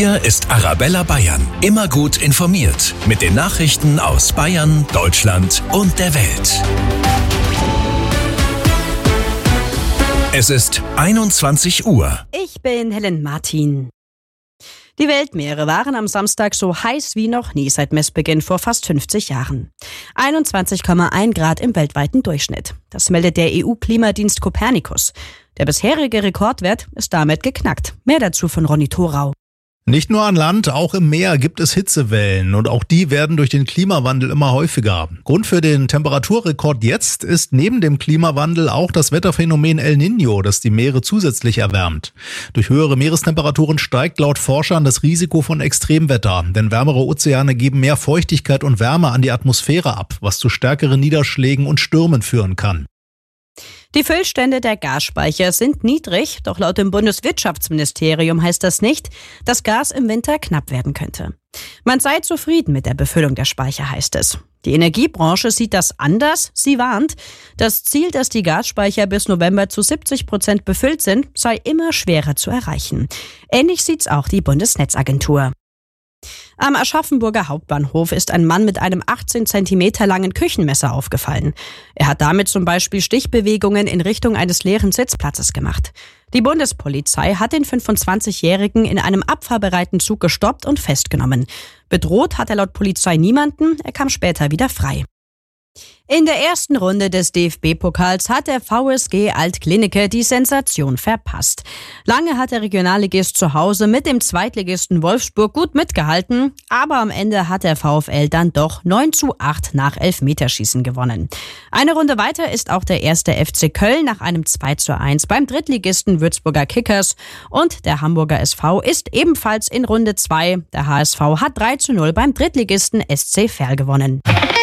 Hier ist Arabella Bayern. Immer gut informiert mit den Nachrichten aus Bayern, Deutschland und der Welt. Es ist 21 Uhr. Ich bin Helen Martin. Die Weltmeere waren am Samstag so heiß wie noch nie seit Messbeginn vor fast 50 Jahren. 21,1 Grad im weltweiten Durchschnitt. Das meldet der EU-Klimadienst Copernicus. Der bisherige Rekordwert ist damit geknackt. Mehr dazu von Ronny Thorau. Nicht nur an Land, auch im Meer gibt es Hitzewellen und auch die werden durch den Klimawandel immer häufiger. Grund für den Temperaturrekord jetzt ist neben dem Klimawandel auch das Wetterphänomen El Niño, das die Meere zusätzlich erwärmt. Durch höhere Meerestemperaturen steigt laut Forschern das Risiko von Extremwetter, denn wärmere Ozeane geben mehr Feuchtigkeit und Wärme an die Atmosphäre ab, was zu stärkeren Niederschlägen und Stürmen führen kann. Die Füllstände der Gasspeicher sind niedrig, doch laut dem Bundeswirtschaftsministerium heißt das nicht, dass Gas im Winter knapp werden könnte. Man sei zufrieden mit der Befüllung der Speicher, heißt es. Die Energiebranche sieht das anders. Sie warnt, das Ziel, dass die Gasspeicher bis November zu 70% befüllt sind, sei immer schwerer zu erreichen. Ähnlich sieht's auch die Bundesnetzagentur. Am Aschaffenburger Hauptbahnhof ist ein Mann mit einem 18 Zentimeter langen Küchenmesser aufgefallen. Er hat damit zum Beispiel Stichbewegungen in Richtung eines leeren Sitzplatzes gemacht. Die Bundespolizei hat den 25-Jährigen in einem abfahrbereiten Zug gestoppt und festgenommen. Bedroht hat er laut Polizei niemanden, er kam später wieder frei. In der ersten Runde des DFB-Pokals hat der VSG Alt-Klinike die Sensation verpasst. Lange hat der Regionalligist zu Hause mit dem Zweitligisten Wolfsburg gut mitgehalten, aber am Ende hat der VfL dann doch 9:8 nach Elfmeterschießen gewonnen. Eine Runde weiter ist auch der erste FC Köln nach einem 2:1 beim Drittligisten Würzburger Kickers und der Hamburger SV ist ebenfalls in Runde 2. Der HSV hat 3:0 beim Drittligisten SC Verl gewonnen.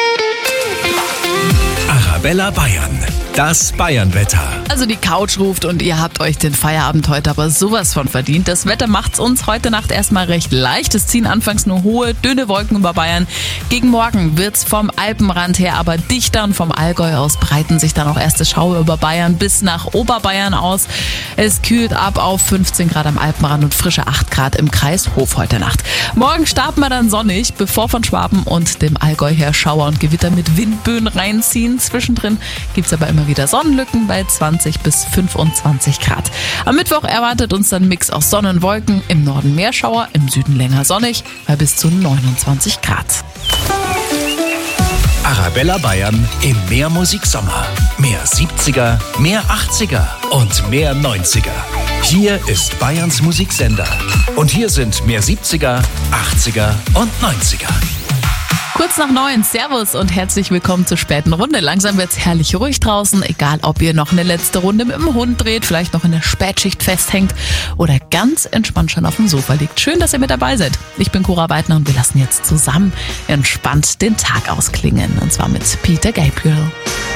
Arabella Bayern, das Bayernwetter. Also die Couch ruft und ihr habt euch den Feierabend heute aber sowas von verdient. Das Wetter macht's uns heute Nacht erstmal recht leicht. Es ziehen anfangs nur hohe, dünne Wolken über Bayern. Gegen morgen wird's vom Alpenrand her aber dichter und vom Allgäu aus breiten sich dann auch erste Schauer über Bayern bis nach Oberbayern aus. Es kühlt ab auf 15 Grad am Alpenrand und frische 8 Grad im Kreis Hof heute Nacht. Morgen starten wir dann sonnig, bevor von Schwaben und dem Allgäu her Schauer und Gewitter mit Windböen reinziehen. Zwischendrin gibt's aber immer wieder Sonnenlücken bei 20 bis 25 Grad. Am Mittwoch erwartet uns dann ein Mix aus Sonne und Wolken, im Norden mehr Schauer, im Süden länger sonnig bei bis zu 29 Grad. Arabella Bayern im Mehrmusik-Sommer. Mehr 70er, mehr 80er und mehr 90er. Hier ist Bayerns Musiksender. Und hier sind mehr 70er, 80er und 90er. Kurz nach 9, Servus und herzlich willkommen zur späten Runde. Langsam wird's herrlich ruhig draußen, egal ob ihr noch eine letzte Runde mit dem Hund dreht, vielleicht noch in der Spätschicht festhängt oder ganz entspannt schon auf dem Sofa liegt. Schön, dass ihr mit dabei seid. Ich bin Cora Weidner und wir lassen jetzt zusammen entspannt den Tag ausklingen. Und zwar mit Peter Gabriel.